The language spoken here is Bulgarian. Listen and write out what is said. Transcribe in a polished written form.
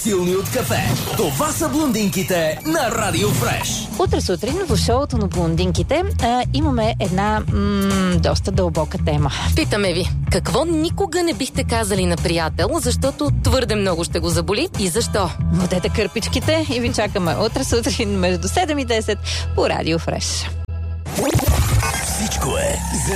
по-силни от кафе. Това са блондинките на Радио Фреш. Утре сутрин в шоуто на блондинките имаме една доста дълбока тема. Питаме ви, какво никога не бихте казали на приятел, защото твърде много ще го заболи и защо? Водете кърпичките и ви чакаме утре сутрин между 7 и 10 по Радио Фреш. Всичко е